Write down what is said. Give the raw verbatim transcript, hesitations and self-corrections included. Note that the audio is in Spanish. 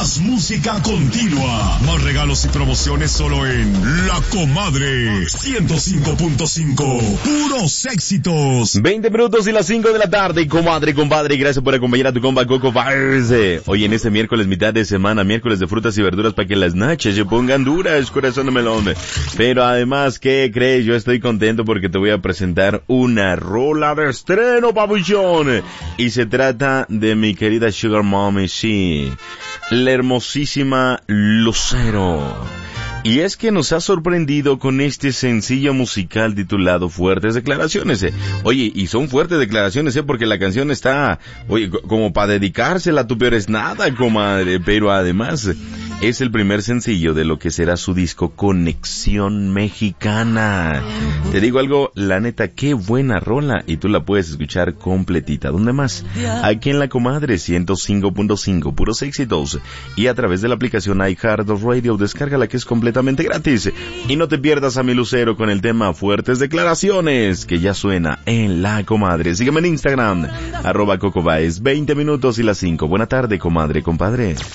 Más música continua. Más regalos y promociones solo en La Comadre ciento cinco punto cinco. Puros éxitos. veinte minutos y las cinco de la tarde. Comadre, compadre, gracias por acompañar a tu compa Coco Vibes. Hoy en este miércoles, mitad de semana, miércoles de frutas y verduras para que las noches se pongan duras, corazón de melón. Pero además, ¿qué crees? Yo estoy contento porque te voy a presentar una rola de estreno, papuchón. Y se trata de mi querida Sugar Mommy, sí, la hermosísima Lucero. Y es que nos ha sorprendido con este sencillo musical titulado Fuertes Declaraciones. Eh. Oye, y son fuertes declaraciones, eh, porque la canción está, oye, como para dedicársela, tú peor es nada, comadre. Pero además, es el primer sencillo de lo que será su disco Conexión Mexicana. Te digo algo, la neta, qué buena rola, y tú la puedes escuchar completita. ¿Dónde más? Aquí en La Comadre ciento cinco punto cinco, puros éxitos. Y a través de la aplicación iHeartRadio, descárgala, que es completamente gratis. Y no te pierdas a mi Lucero con el tema Fuertes Declaraciones, que ya suena en La Comadre. Sígueme en Instagram, arroba Coco Baez, veinte minutos y las cinco. Buena tarde, comadre, compadre.